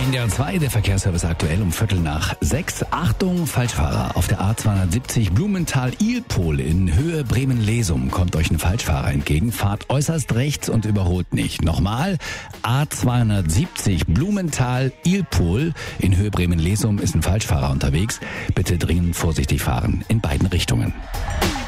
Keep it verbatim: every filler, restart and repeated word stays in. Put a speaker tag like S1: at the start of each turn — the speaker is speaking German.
S1: N D R zwei, der Verkehrsservice aktuell um Viertel nach sechs. Achtung, Falschfahrer. Auf der A zweihundertsiebzig Blumenthal-Ilpol in Höhe Bremen-Lesum kommt euch ein Falschfahrer entgegen. Fahrt äußerst rechts und überholt nicht. Nochmal, A zweihundertsiebzig Blumenthal-Ilpol in Höhe Bremen-Lesum ist ein Falschfahrer unterwegs. Bitte dringend vorsichtig fahren in beiden Richtungen.